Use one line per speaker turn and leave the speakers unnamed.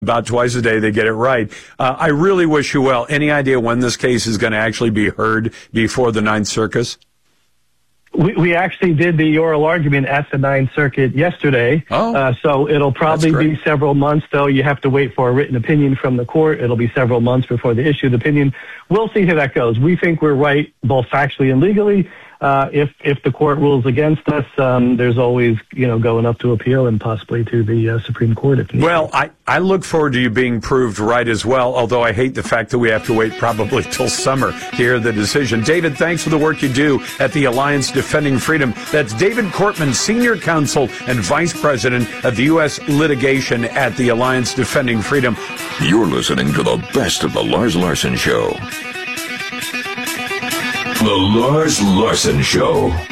About twice a day, they get it right. I really wish you well. Any idea when this case is going to actually be heard before the Ninth Circuit?
We actually did the oral argument at the Ninth Circuit yesterday. So it'll probably be several months, though. You have to wait for a written opinion from the court. It'll be several months before they issue the opinion. We'll see how that goes. We think we're right, both factually and legally. If the court rules against us, there's always, going up to appeal and possibly to the Supreme Court.
Well, I look forward to you being proved right as well, although I hate the fact that we have to wait probably till summer to hear the decision. David, thanks for the work you do at the Alliance Defending Freedom. That's David Cortman, Senior Counsel and Vice President of U.S. Litigation at the Alliance Defending Freedom.
You're listening to the best of the Lars Larson Show. The Lars Larson Show.